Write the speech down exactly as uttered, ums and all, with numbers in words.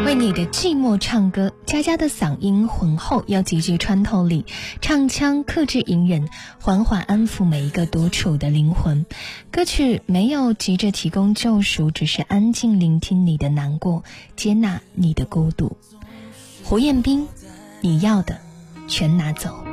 为你的寂寞唱歌。佳佳的嗓音浑厚，要极具穿透力，唱腔克制隐忍，缓缓安抚每一个独处的灵魂。歌曲没有急着提供救赎，只是安静聆听你的难过，接纳你的孤独。胡彦斌，你要的全拿走。